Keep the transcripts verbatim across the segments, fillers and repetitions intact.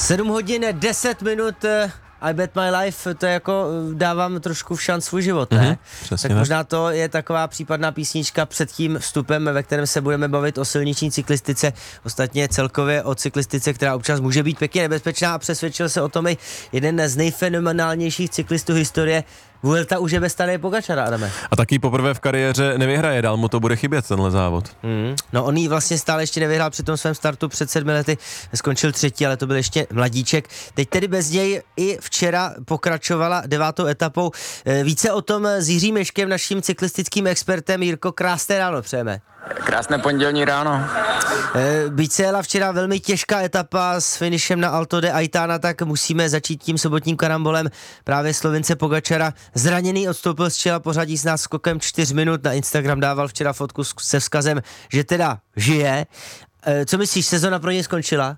sedm hodin deset minut, I bet my life, to je jako dávám trošku v šanc svůj život, ne? Mm-hmm, tak možná to je taková případná písnička před tím vstupem, ve kterém se budeme bavit o silniční cyklistice, ostatně celkově o cyklistice, která občas může být pěkně nebezpečná a přesvědčil se o tom i jeden z nejfenomenálnějších cyklistů historie. Vuelta už je bez Tadeje Pogačara, Adame. A taky poprvé v kariéře nevyhraje, dál mu to bude chybět, tenhle závod. Mm. No on jí vlastně stále ještě nevyhrál při tom svém startu před sedmi lety, skončil třetí, ale to byl ještě mladíček. Teď tedy bez něj i včera pokračovala devátou etapou. Více o tom s Jiřím Ježkem, naším cyklistickým expertem. Jirko, krásné ráno přejeme. Krásné pondělní ráno. Byť se jela včera velmi těžká etapa s finišem na Alto de Aitana, tak musíme začít tím sobotním karambolem. Právě Slovince Pogačara zraněný odstoupil z čela pořadí s náskokem čtyř minut. Na Instagram dával včera fotku se vzkazem, že teda žije. Co myslíš, sezona pro něj skončila?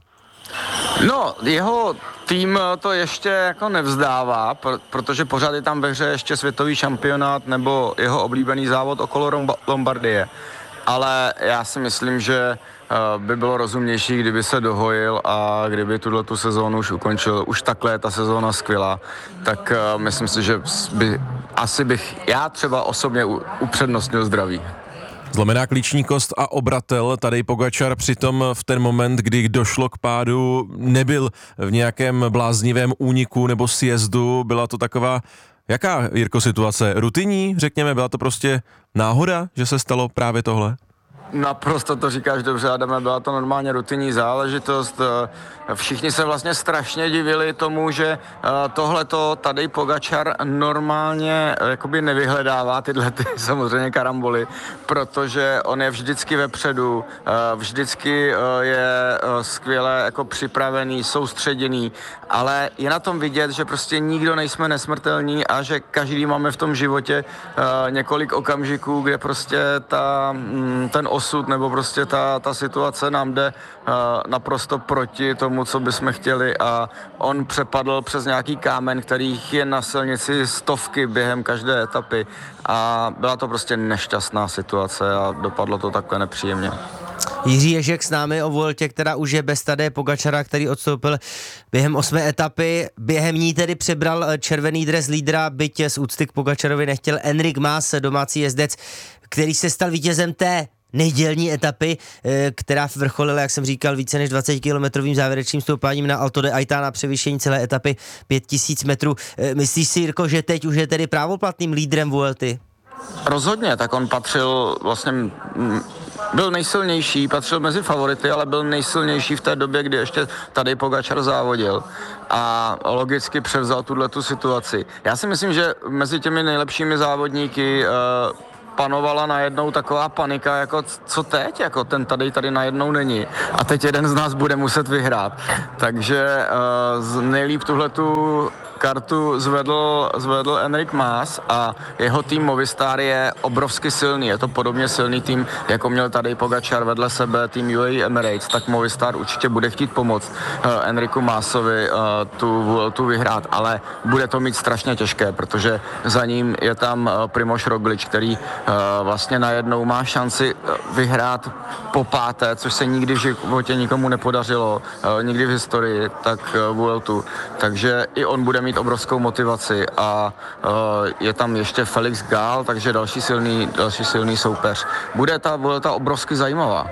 No, jeho tým to ještě jako nevzdává, pr- protože pořád je tam ve hře ještě světový šampionát nebo jeho oblíbený závod okolo Romba- Lombardie. Ale já si myslím, že uh, by bylo rozumnější, kdyby se dohojil a kdyby tuto sezónu už ukončil. Už takhle je ta sezóna skvělá. Tak uh, myslím si, že by, asi bych já třeba osobně u, upřednostnil zdraví. Zlomená klíční kost a obratel. Tadej Pogačar přitom v ten moment, kdy došlo k pádu, nebyl v nějakém bláznivém úniku nebo sjezdu. Byla to taková, jaká, Jirko, situace? Rutinní, řekněme, byla to prostě náhoda, že se stalo právě tohle? Naprosto to říkáš dobře, Adame, byla to normálně rutinní záležitost. Všichni se vlastně strašně divili tomu, že tohleto Tadej Pogačar normálně jakoby nevyhledává tyhle ty samozřejmě karamboly, protože on je vždycky vepředu, vždycky je skvěle jako připravený, soustředěný, ale je na tom vidět, že prostě nikdo nejsme nesmrtelní a že každý máme v tom životě několik okamžiků, kde prostě ta, ten osud nebo prostě ta, ta situace nám jde uh, naprosto proti tomu, co bychom chtěli a on přepadl přes nějaký kámen, kterých je na silnici stovky během každé etapy a byla to prostě nešťastná situace a dopadlo to takhle nepříjemně. Jiří Ježek s námi o Vueltě, která už je bez Tadeje Pogačara, který odstoupil během osmé etapy. Během ní tedy přebral červený dres lídra, byť z úcty k Pogačarovi nechtěl Enric Mas, domácí jezdec, který se stal vítězem té nedělní etapy, která vrcholila, jak jsem říkal, více než dvacetikilometrovým závěrečným stoupáním na Alto de Aitana, převýšení celé etapy pět tisíc metrů. Myslíš si, Jirko, že teď už je tedy právoplatným lídrem Vuelty? Rozhodně, tak on patřil vlastně, byl nejsilnější, patřil mezi favority, ale byl nejsilnější v té době, kdy ještě Tadej Pogačar závodil a logicky převzal tuhletu situaci. Já si myslím, že mezi těmi nejlepšími závodníky uh, panovala najednou taková panika, jako co teď, jako ten tady tady najednou není a teď jeden z nás bude muset vyhrát. Takže uh, nejlíp tuhletu kartu zvedl, zvedl Enric Mas a jeho tým Movistar je obrovsky silný. Je to podobně silný tým, jako měl Tadej Pogačar vedle sebe tým U A E Emirates, tak Movistar určitě bude chtít pomoct uh, Enricu Masovi uh, tu, tu vyhrát, ale bude to mít strašně těžké, protože za ním je tam uh, Primož Roglič, který uh, vlastně najednou má šanci vyhrát po páté, což se nikdy v životě nikomu nepodařilo, uh, nikdy v historii, tak uh, Vueltu. Takže i on bude mít obrovskou motivaci a uh, je tam ještě Felix Gall, takže další silný, další silný soupeř. Bude ta Vuelta obrovsky zajímavá.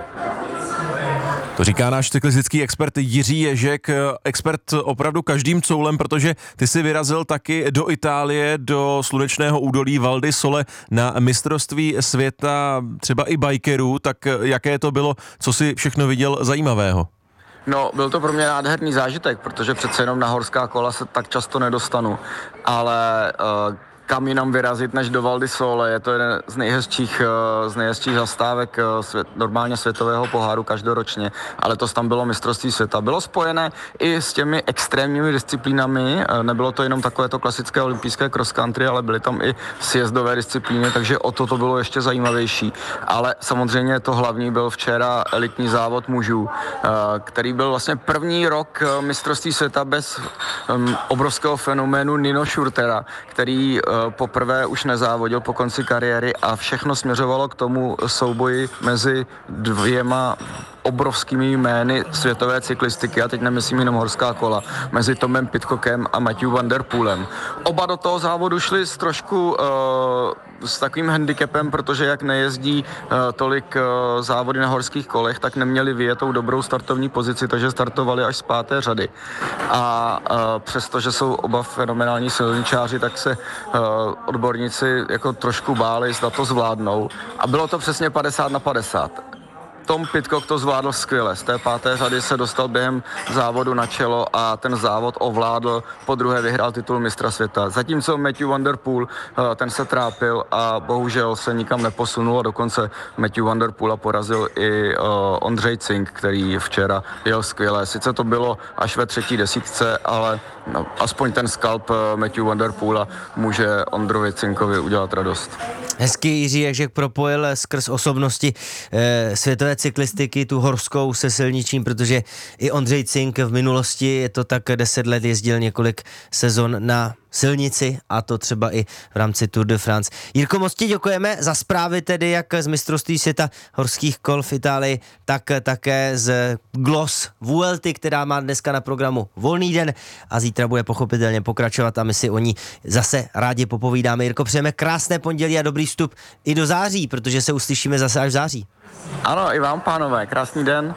To říká náš cyklistický expert Jiří Ježek, expert opravdu každým coulem, protože ty si vyrazil taky do Itálie, do slunečného údolí Val di Sole na mistrovství světa třeba i bikerů, tak jaké to bylo, co si všechno viděl zajímavého? No, byl to pro mě nádherný zážitek, protože přece jenom na horská kola se tak často nedostanu, ale uh, kam jinam vyrazit než do Val di Sole, je to jeden z nejhezčích, z nejhezčích zastávek svět, normálně světového poháru každoročně, ale to tam bylo mistrovství světa. Bylo spojené i s těmi extrémními disciplínami, nebylo to jenom takové to klasické olympijské cross country, ale byly tam i sjezdové disciplíny, takže o to to bylo ještě zajímavější. Ale samozřejmě to hlavní byl včera elitní závod mužů, který byl vlastně první rok mistrovství světa bez obrovského fenoménu Nino Schurtera, který poprvé už nezávodil po konci kariéry a všechno směřovalo k tomu souboji mezi dvěma obrovskými jmény světové cyklistiky, a teď nemyslím jenom horská kola, mezi Tomem Pidcockem a Matthew van der Poelem. Oba do toho závodu šli s trošku uh, s takovým handicapem, protože jak nejezdí uh, tolik uh, závody na horských kolech, tak neměli vyjetou dobrou startovní pozici, takže startovali až z páté řady. A uh, přestože jsou oba fenomenální silničáři, tak se uh, odborníci jako trošku báli, zda to zvládnou. A bylo to přesně padesát na padesát. Tom Pidcock to zvládl skvěle. Z té páté řady se dostal během závodu na čelo a ten závod ovládl. Po druhé vyhrál titul mistra světa. Zatímco Matthew van der Poel, ten se trápil a bohužel se nikam neposunul a dokonce Matthew van der Poela porazil i Ondřej Cink, který včera jel skvěle. Sice to bylo až ve třetí desítce, ale no, aspoň ten skalp Matthew van der Poela může Ondrovi Cinkovi udělat radost. Hezky Jiří Ježek propojil skrz osobnosti e, světové cyklistiky, tu horskou se silničím, protože i Ondřej Cink v minulosti, je to tak deset let, jezdil několik sezon na silnici a to třeba i v rámci Tour de France. Jirko, moc ti děkujeme za zprávy tedy jak z mistrovství světa horských kol v Itálii, tak také z Glos Vuelty, která má dneska na programu volný den a zítra bude pochopitelně pokračovat a my si o ní zase rádi popovídáme. Jirko, přejeme krásné pondělí a dobrý vstup i do září, protože se uslyšíme zase až v září. Ano, i vám, pánové, krásný den.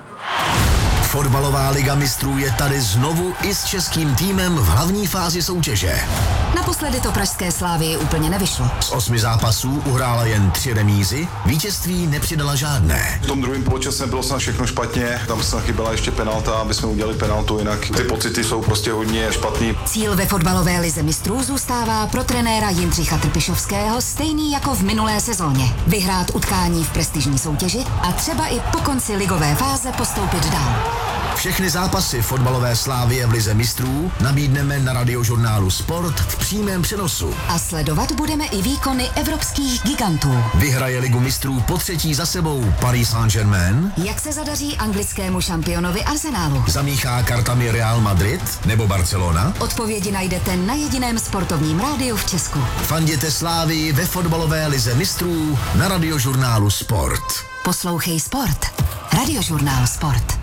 Fotbalová liga mistrů je tady znovu i s českým týmem v hlavní fázi soutěže. Naposledy to pražské Slávii úplně nevyšlo. Z osmi zápasů uhrála jen tři remízy, vítězství nepřidala žádné. V tom druhém poločase bylo snad všechno špatně, tam snad chyběla ještě penalta, aby jsme udělali penaltu, jinak ty pocity jsou prostě hodně špatný. Cíl ve fotbalové lize mistrů zůstává pro trenéra Jindřicha Trpišovského stejný jako v minulé sezóně. Vyhrát utkání v prestižní soutěži a třeba i po konci ligové fáze postoupit dál. Všechny zápasy fotbalové Slávie v lize mistrů nabídneme na radiožurnálu Sport v přímém přenosu. A sledovat budeme i výkony evropských gigantů. Vyhraje ligu mistrů po třetí za sebou Paris Saint-Germain? Jak se zadaří anglickému šampionovi Arsenalu? Zamíchá kartami Real Madrid nebo Barcelona? Odpovědi najdete na jediném sportovním rádiu v Česku. Fanděte Slávii ve fotbalové lize mistrů na radiožurnálu Sport. Poslouchej Sport. Radiožurnál Sport.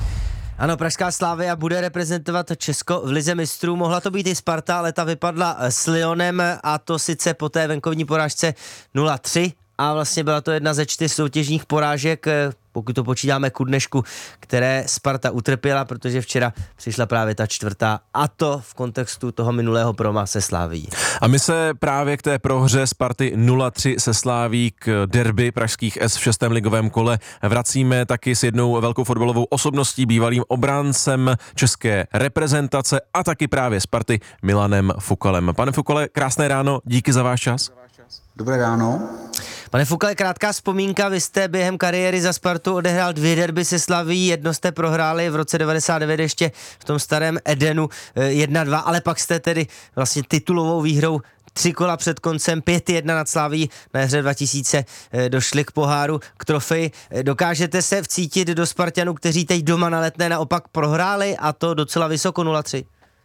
Ano, pražská Slavia bude reprezentovat Česko v lize mistrů. Mohla to být i Sparta, ale ta vypadla s Lyonem a to sice po té venkovní porážce nula tři a vlastně byla to jedna ze čtyř soutěžních porážek, pokud to počítáme ku dnešku, které Sparta utrpěla, protože včera přišla právě ta čtvrtá a to v kontextu toho minulého proma se Slavií. A my se právě k té prohře Sparty nula tři se Slaví k derby pražských S v šestém ligovém kole vracíme taky s jednou velkou fotbalovou osobností, bývalým obráncem české reprezentace a taky právě Sparty Milanem Fukalem. Pane Fukale, krásné ráno, díky za váš čas. Dobré ráno. Pane Fukale, krátká vzpomínka, vy jste během kariéry za Spartu odehrál dvě derby se Slavií, jedno jste prohráli v roce devadesát devět ještě v tom starém Edenu jedna dva, ale pak jste tedy vlastně titulovou výhrou tři kola před koncem pět jedna nad Slavií na jaře dva tisíce došli k poháru, k trofeji. Dokážete se vcítit do Spartanů, kteří teď doma na Letné naopak prohráli a to docela vysoko nula tři?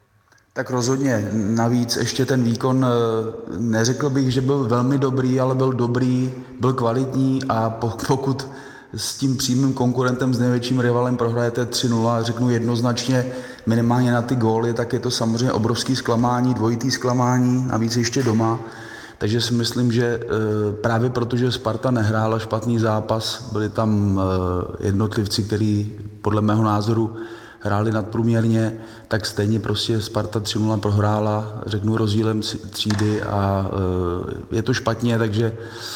Tak rozhodně. Navíc ještě ten výkon, neřekl bych, že byl velmi dobrý, ale byl dobrý, byl kvalitní a pokud s tím přímým konkurentem, s největším rivalem prohrajete tři nula, řeknu jednoznačně minimálně na ty góly, tak je to samozřejmě obrovský zklamání, dvojitý zklamání, navíc ještě doma. Takže si myslím, že právě protože Sparta nehrála špatný zápas, byli tam jednotlivci, kteří podle mého názoru hráli nadprůměrně, tak stejně prostě Sparta tři nula prohrála, řeknu rozdílem třídy a je to špatně, takže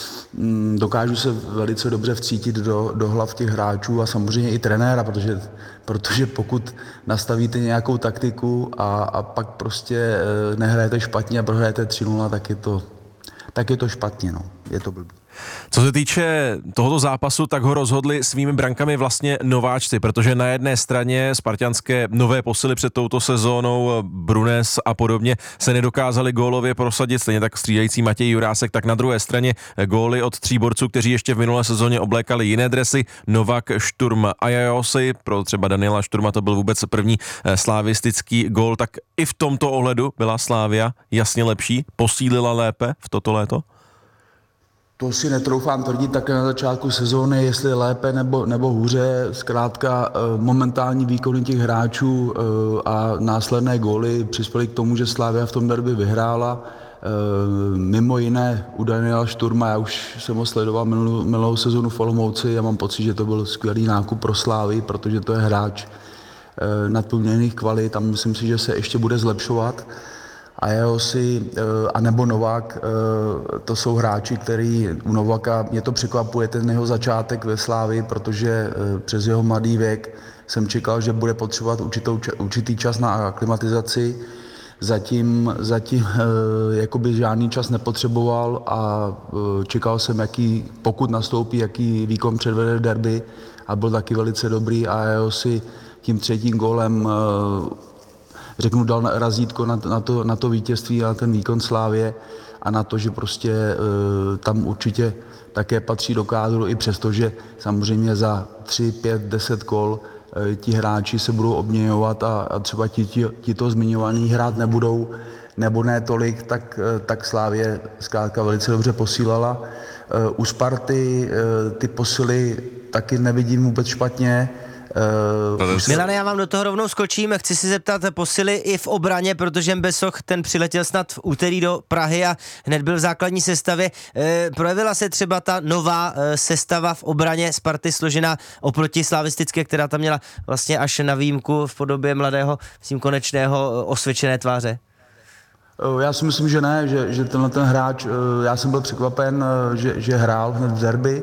dokážu se velice dobře vcítit do, do hlav těch hráčů a samozřejmě i trenéra, protože, protože pokud nastavíte nějakou taktiku a, a pak prostě nehrajete špatně a prohrajete tři nula, tak je to, tak je to špatně, no. Je to blbý. Co se týče tohoto zápasu, tak ho rozhodli svými brankami vlastně nováčci, protože na jedné straně spartanské nové posily před touto sezónou, Brunes a podobně, se nedokázali gólově prosadit, stejně tak střídající Matěj Jurásek, tak na druhé straně góly od tří borců, kteří ještě v minulé sezóně oblékali jiné dresy, Novak, Šturm a Jajosi, pro třeba Daniela Šturma to byl vůbec první slavistický gól, tak i v tomto ohledu byla Slavia jasně lepší, posílila lépe v toto léto? To si netroufám tvrdit také na začátku sezóny, jestli lépe nebo, nebo hůře. Zkrátka momentální výkony těch hráčů a následné góly přispěly k tomu, že Slavia v tom derby vyhrála. Mimo jiné u Daniela Šturma, já už jsem ho sledoval minulou, minulou sezonu v Olomouci, já mám pocit, že to byl skvělý nákup pro Slavii, protože to je hráč nadprůměrných kvalit a myslím si, že se ještě bude zlepšovat. A Jajosi a nebo Novák, to jsou hráči, který u Novaka, mě to překvapuje, ten jeho začátek ve Slávii, protože přes jeho mladý věk jsem čekal, že bude potřebovat určitou, určitý čas na aklimatizaci. Zatím, zatím jakoby žádný čas nepotřeboval a čekal jsem, jaký, pokud nastoupí, jaký výkon předvede derby a byl taky velice dobrý a Jajosi tím třetím gólem řeknu, dal razítko na, na, to, na to vítězství a na ten výkon Slávie a na to, že prostě e, tam určitě také patří do kádru, i přesto, že samozřejmě za tři, pět, deset kol e, ti hráči se budou obměňovat a, a třeba ti, ti, ti to zmiňovaní hrát nebudou, nebo ne tolik, tak, e, tak Slávie zkrátka velice dobře posílala. E, u Sparty e, ty posily taky nevidím vůbec špatně. Uh, Milane, já vám do toho rovnou skočím, chci si zeptat posily i v obraně, protože Mbesoch ten přiletěl snad v úterý do Prahy a hned byl v základní sestavě. Uh, projevila se třeba ta nová uh, sestava v obraně Sparty složená oproti slavistické, která tam měla vlastně až na výjimku v podobě mladého, myslím, Konečného uh, osvědčené tváře? Já si myslím, že ne, že, že tenhle ten hráč, já jsem byl překvapen, že, že hrál hned v derby.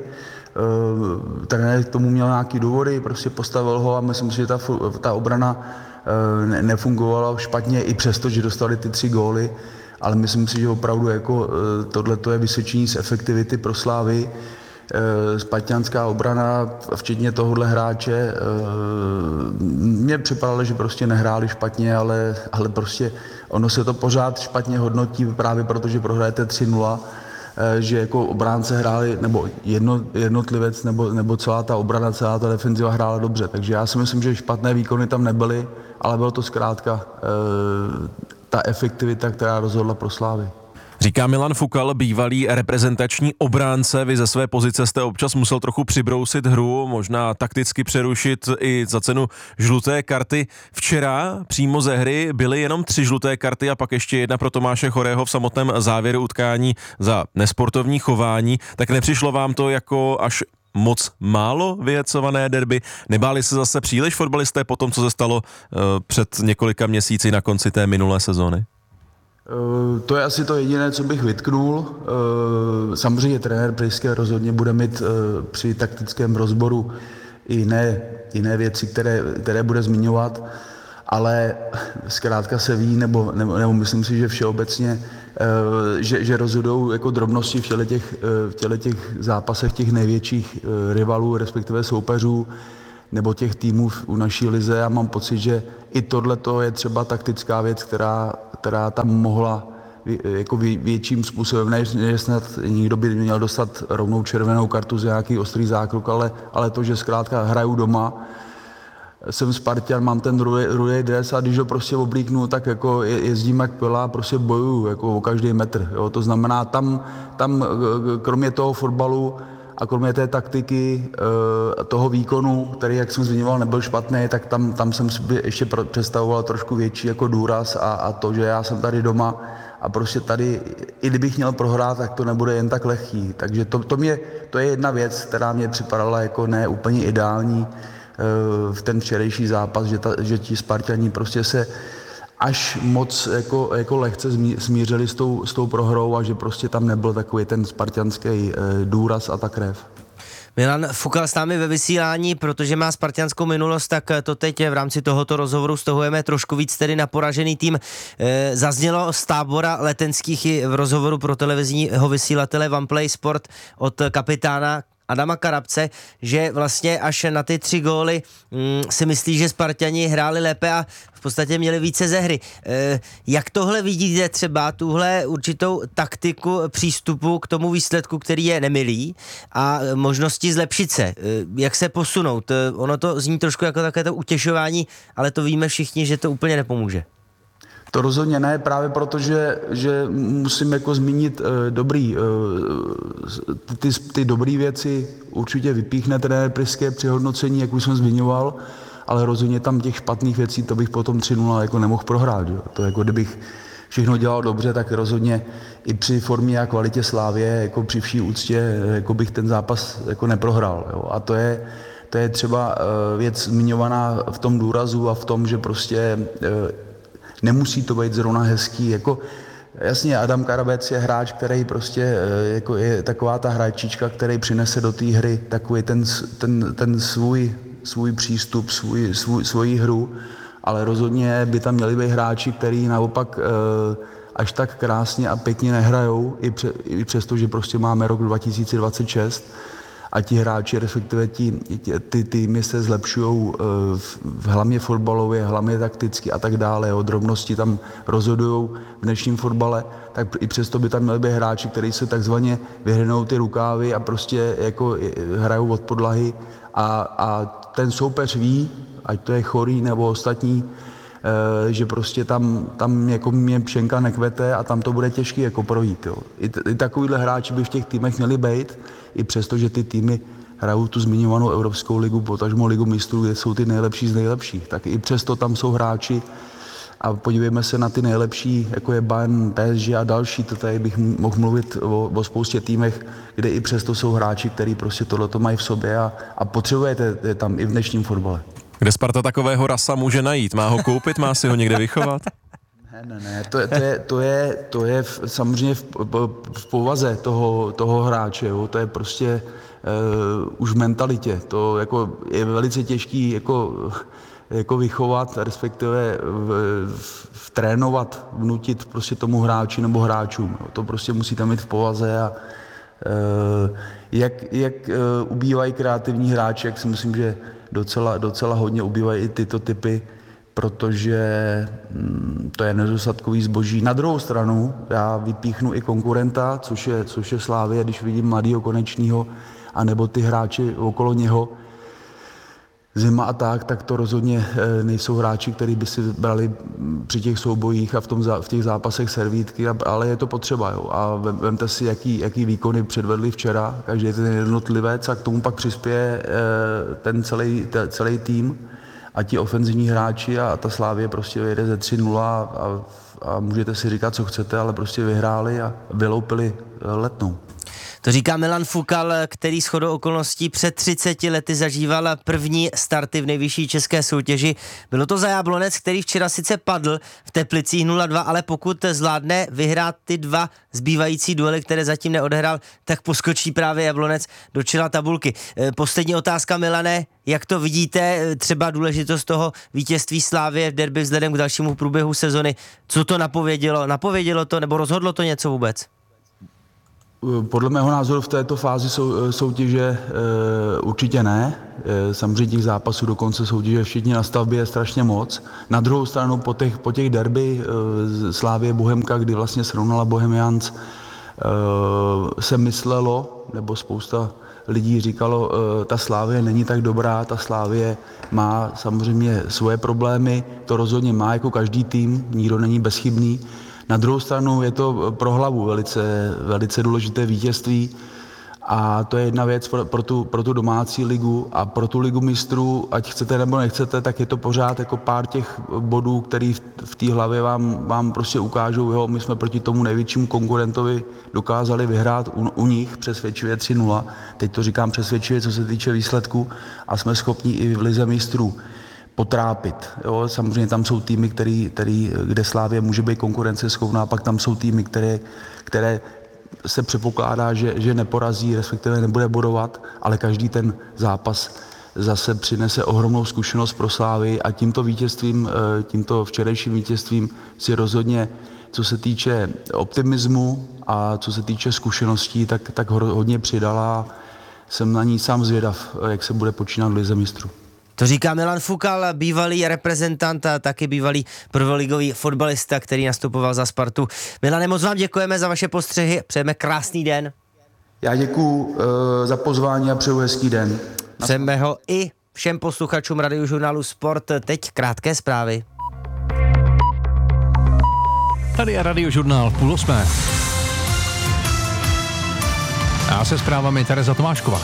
Uh, trenér k tomu měl nějaký důvody, prostě postavil ho a myslím si, že ta, ta obrana uh, ne, nefungovala špatně i přesto, že dostali ty tři góly, ale myslím si, že opravdu jako uh, tohleto je vysvědčení z efektivity pro Slávy. Uh, spartanská obrana, včetně tohohle hráče, uh, mně připadalo, že prostě nehráli špatně, ale, ale prostě ono se to pořád špatně hodnotí právě proto, že prohrajete tři nula, že jako obránce hráli, nebo jedno, jednotlivec, nebo, nebo celá ta obrana, celá ta defenziva hrála dobře. Takže já si myslím, že špatné výkony tam nebyly, ale bylo to zkrátka e, ta efektivita, která rozhodla pro Slávy. Říká Milan Fukal, bývalý reprezentační obránce. Vy ze své pozice jste občas musel trochu přibrousit hru, možná takticky přerušit i za cenu žluté karty. Včera přímo ze hry byly jenom tři žluté karty a pak ještě jedna pro Tomáše Chorého v samotném závěru utkání za nesportovní chování. Tak nepřišlo vám to jako až moc málo vyhecované derby? Nebáli se zase příliš fotbalisté po tom, co se stalo uh, před několika měsíci na konci té minulé sezóny? To je asi to jediné, co bych vytknul. Samozřejmě trenér Prejské rozhodně bude mít při taktickém rozboru i jiné, jiné věci, které, které bude zmiňovat, ale zkrátka se ví, nebo, nebo, nebo myslím si, že všeobecně, že, že rozhodou jako drobnosti v těle těch, v těle těch zápasech těch největších rivalů, respektive soupeřů, nebo těch týmů u naší lize. Já mám pocit, že i tohleto je třeba taktická věc, která, která tam mohla jako větším způsobem, než, než snad nikdo by měl dostat rovnou červenou kartu za nějaký ostrý zákrok, ale, ale to, že zkrátka hraju doma, jsem Spartan, mám ten rudý dres a když ho prostě oblíknu, tak jako jezdím jak pila, prostě bojuju jako o každý metr. Jo. To znamená, tam, tam kromě toho fotbalu a kromě té taktiky, toho výkonu, který, jak jsem zmiňoval, nebyl špatný, tak tam, tam jsem si ještě představoval trošku větší jako důraz a, a to, že já jsem tady doma a prostě tady, i kdybych měl prohrát, tak to nebude jen tak lehký. Takže to, to, mě, to je jedna věc, která mě připadala jako ne úplně ideální v ten včerejší zápas, že, ta, že ti Spartani prostě se až moc jako, jako lehce smířili s tou, s tou prohrou a že prostě tam nebyl takový ten spartanský důraz a ta krev. Milan Fukal s námi ve vysílání, protože má spartianskou minulost, tak to teď v rámci tohoto rozhovoru stahujeme trošku víc tedy na poražený tým. E, zaznělo z Tábora Letenských i v rozhovoru pro televizního vysílatele OnePlay Sport od kapitána Adama Karabce, že vlastně až na ty tři góly mm, si myslí, že Spartani hráli lépe a v podstatě měli více ze hry. E, jak tohle vidíte třeba, tuhle určitou taktiku přístupu k tomu výsledku, který je nemilý a možnosti zlepšit se? E, jak se posunout? E, ono to zní trošku jako takové to utěšování, ale to víme všichni, že to úplně nepomůže. To rozhodně ne, právě proto, že, že musím jako zmínit uh, dobrý, uh, ty, ty dobrý věci určitě vypíchne trenér Priske při hodnocení, jak už jsem zmiňoval, ale rozhodně tam těch špatných věcí, to bych potom tři nula jako nemohl prohrát. Jo. To jako kdybych všechno dělal dobře, tak rozhodně i při formě a kvalitě Slávie, jako při vší úctě, jako bych ten zápas jako neprohrál. Jo. A to je, to je třeba uh, věc zmiňovaná v tom důrazu a v tom, že prostě uh, nemusí to být zrovna hezký, jako jasně Adam Karabec je hráč, který prostě jako je taková ta hráčička, který přinese do té hry takový ten, ten, ten svůj, svůj přístup, svůj, svůj, svoji hru, ale rozhodně by tam měli být hráči, který naopak až tak krásně a pěkně nehrajou, i, pře, i přesto, že prostě máme rok dva tisíce dvacet šest a ti hráči, respektive ti, ty týmy se zlepšují v, v hlavně fotbalově, hlavně takticky a tak dále. O drobnosti tam rozhodují v dnešním fotbale, tak i přesto by tam měli být hráči, kteří se takzvaně vyhrnou ty rukávy a prostě jako hrajou od podlahy a, a ten soupeř ví, ať to je Chorý nebo ostatní, že prostě tam, tam jako mě pšenka nekvete a tam to bude těžký jako projít. Jo. I, t- I takovýhle hráči by v těch týmech měli být, i přesto, že ty týmy hrajou tu zmiňovanou Evropskou ligu, potažmo ligu mistrů, kde jsou ty nejlepší z nejlepších, tak i přesto tam jsou hráči a podívejme se na ty nejlepší, jako je Bayern, P S G a další, to tady bych mohl mluvit o, o spoustě týmech, kde i přesto jsou hráči, kteří prostě tohleto mají v sobě a, a potřebujete je tam i v dnešním fotbale. Kde Sparta takového rasa může najít? Má ho koupit, má si ho někde vychovat? Ne, ne, ne, to je, to je, to je, to je v, samozřejmě v, v povaze toho, toho hráče, jo. To je prostě uh, už v mentalitě, to jako je velice těžký jako, jako vychovat, respektive v, v, v trénovat, vnutit prostě tomu hráči nebo hráčům, jo. To prostě musí tam mít v povaze a uh, jak, jak uh, ubývají kreativní hráči, jak si myslím, že docela, docela hodně ubývají i tyto typy, protože hm, to je nedostatkový zboží. Na druhou stranu já vypíchnu i konkurenta, což je, což je Slavie, když vidím mladýho Konečného, anebo ty hráči okolo něho, Zima a tak, tak to rozhodně nejsou hráči, kteří by si brali při těch soubojích a v, tom, v těch zápasech servítky, ale je to potřeba. Jo. A vemte si, jaký, jaký výkony předvedli včera, každý ten jednotlivec a k tomu pak přispěje ten celý, ten celý tým a ti ofenzivní hráči a ta Slavie prostě jede ze tři nula a, a můžete si říkat, co chcete, ale prostě vyhráli a vyloupili Letnou. To říká Milan Fukal, který shodou okolností před třiceti lety zažíval první starty v nejvyšší české soutěži. Bylo to za Jablonec, který včera sice padl v Teplicích nula dva, ale pokud zvládne vyhrát ty dva zbývající duely, které zatím neodehrál, tak poskočí právě Jablonec do čela tabulky. Poslední otázka, Milane, jak to vidíte, třeba důležitost toho vítězství Slávie v derby vzhledem k dalšímu průběhu sezony? Co to napovědělo? Napovědělo to nebo rozhodlo to něco vůbec? Podle mého názoru v této fázi sou, soutěže e, určitě ne. E, samozřejmě těch zápasů do konce soutěže všichni na stavbě je strašně moc. Na druhou stranu po těch, po těch derby e, Slávie Bohemka, kdy vlastně srovnala Bohemians, e, se myslelo, nebo spousta lidí říkalo, e, ta Slávie není tak dobrá, ta Slávie má samozřejmě svoje problémy, to rozhodně má jako každý tým, nikdo není bezchybný. Na druhou stranu je to pro hlavu velice, velice důležité vítězství a to je jedna věc pro, pro, tu, pro tu domácí ligu a pro tu ligu mistrů, ať chcete nebo nechcete, tak je to pořád jako pár těch bodů, který v, v té hlavě vám, vám prostě ukážou, jo, my jsme proti tomu největšímu konkurentovi dokázali vyhrát u, u nich přesvědčivě tři nula, teď to říkám přesvědčivě, co se týče výsledku a jsme schopni i v lize mistrů potrápit. Jo, samozřejmě tam jsou týmy, který, který, kde Slavie může být konkurenceschopná, a pak tam jsou týmy, které, které se předpokládá, že, že neporazí, respektive nebude bodovat, ale každý ten zápas zase přinese ohromnou zkušenost pro Slávy a tímto vítězstvím, tímto včerejším vítězstvím si rozhodně, co se týče optimismu a co se týče zkušeností, tak, tak hodně přidala. Jsem na ní sám zvědav, jak se bude počínat v lize mistrů. To říká Milan Fukal, bývalý reprezentant a taky bývalý prvoligový fotbalista, který nastupoval za Spartu. Milane, moc vám děkujeme za vaše postřehy, přejeme krásný den. Já děkuju uh, za pozvání a přeju hezký den. Přejeme ho i všem posluchačům Radiožurnálu Sport. Teď krátké zprávy. Tady je Radiožurnál půl osmé. A se zprávami Tereza Tomášková.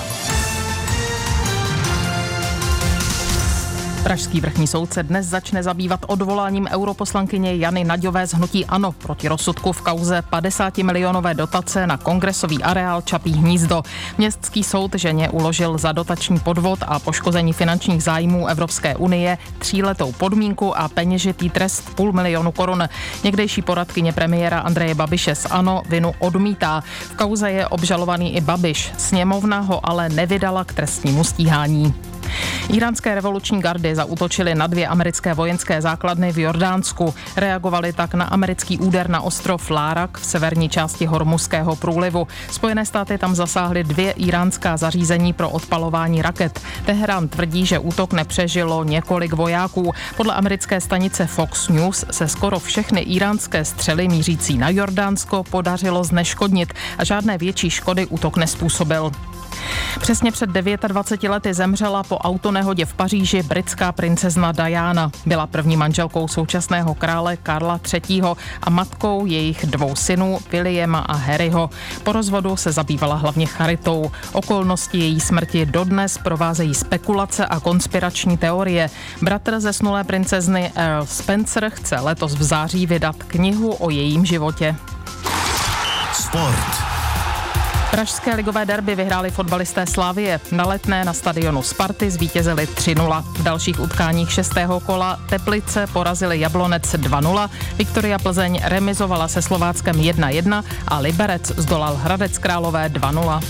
Pražský vrchní soud se dnes začne zabývat odvoláním europoslankyně Jany Naďové z hnutí ANO proti rozsudku v kauze padesátimilionové dotace na kongresový areál Čapí hnízdo. Městský soud ženě uložil za dotační podvod a poškození finančních zájmů Evropské unie tříletou podmínku a peněžitý trest půl milionu korun. Někdejší poradkyně premiéra Andreje Babiše z ANO vinu odmítá. V kauze je obžalovaný i Babiš. Sněmovna ho ale nevydala k trestnímu stíhání. Íránské revoluční gardy zaútočily na dvě americké vojenské základny v Jordánsku. Reagovali tak na americký úder na ostrov Lárak v severní části Hormuzského průlivu. Spojené státy tam zasáhly dvě íránská zařízení pro odpalování raket. Teherán tvrdí, že útok nepřežilo několik vojáků. Podle americké stanice Fox News se skoro všechny íránské střely mířící na Jordánsko podařilo zneškodnit a žádné větší škody útok nezpůsobil. Přesně před dvaceti devíti lety zemřela po autonehodě v Paříži britská princezna Diana. Byla první manželkou současného krále Karla třetího a matkou jejich dvou synů Williama a Harryho. Po rozvodu se zabývala hlavně charitou. Okolnosti její smrti dodnes provázejí spekulace a konspirační teorie. Bratr zesnulé princezny Earl Spencer chce letos v září vydat knihu o jejím životě. Sport. Pražské ligové derby vyhráli fotbalisté Slavie. Na Letné na stadionu Sparty zvítězili tři nula. V dalších utkáních šestého kola Teplice porazili Jablonec dva nula, Viktoria Plzeň remizovala se Slováckem jedna jedna a Liberec zdolal Hradec Králové dva nula.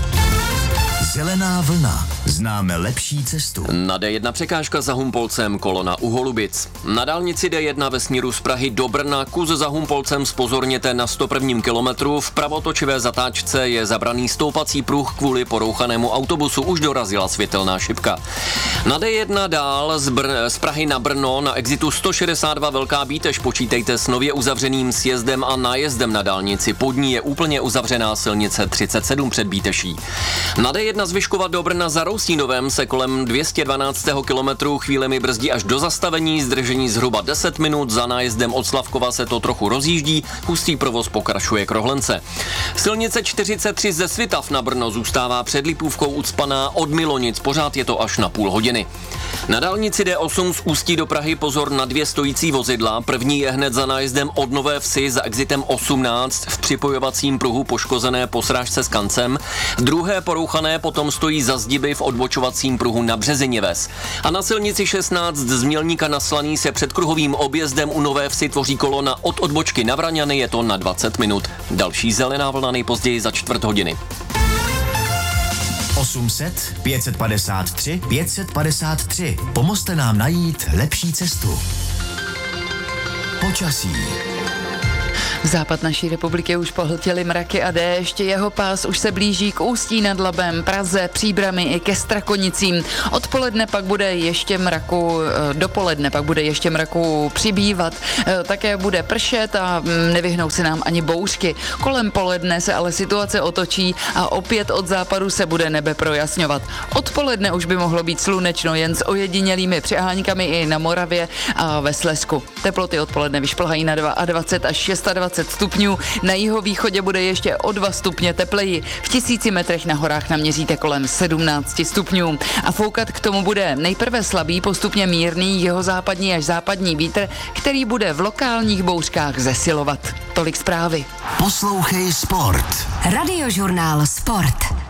Zelená vlna. Známe lepší cestu. Na D jedna překážka za Humpolcem, kolona u Holubic. Na dálnici D jedna ve směru z Prahy do Brna kus za Humpolcem zpozorněte na sto prvním kilometru. V pravotočivé zatáčce je zabraný stoupací pruh kvůli porouchanému autobusu. Už dorazila světelná šipka. Na D jedna dál z, Br- z Prahy na Brno na exitu sto šedesát dva Velká Bítež počítejte s nově uzavřeným sjezdem a nájezdem na dálnici. Pod ní je úplně uzavřená silnice třicet sedm před Bíteší. Na D jedna z Vyškova do Brna za Rousínovem se kolem dvě stě dvanáctého kilometru chvílemi brzdí až do zastavení, zdržení zhruba deset minut, za nájezdem od Slavkova se to trochu rozjíždí, hustý provoz pokračuje k Rohlence. Silnice čtyřicet tři ze Svitav na Brno zůstává před Lipůvkou ucpaná od Milonic, pořád je to až na půl hodiny. Na dálnici D osm z Ústí do Prahy pozor na dvě stojící vozidla, první je hned za nájezdem od Nové Vsi za exitem osmnáct v připojovacím pruhu poškozené po srážce s kancem, druhé porouchané potom stojí za zdiby v odbočovacím pruhu na Březině Ves. A na silnici šestnáct z Mělníka na Slaný se před kruhovým objezdem u Nové Vsi tvoří kolona od odbočky na Vraňany, je to na dvacet minut. Další zelená vlna nejpozději za čtvrt hodiny. osm set pět set padesát tři pět set padesát tři. Pomozte nám najít lepší cestu. Počasí. Západ naší republiky už pohltily mraky a déšť, jeho pás už se blíží k Ústí nad Labem, Praze, Příbrami i ke Strakonicím. Odpoledne pak bude ještě mraku, dopoledne pak bude ještě mraku přibývat, také bude pršet a nevyhnou se nám ani bouřky. Kolem poledne se ale situace otočí a opět od západu se bude nebe projasňovat. Odpoledne už by mohlo být slunečno jen s ojedinělými přeháňkami i na Moravě a ve Slezsku. Teploty odpoledne vyšplhají na dvacet dva až dvacet šest stupňů, na jihovýchodě bude ještě o dva stupně tepleji. V tisíci metrech na horách naměříte kolem sedmnáct stupňů. A foukat k tomu bude nejprve slabý, postupně mírný jihozápadní až západní vítr, který bude v lokálních bouřkách zesilovat. Tolik zprávy. Poslouchej Sport. Radiožurnál Sport.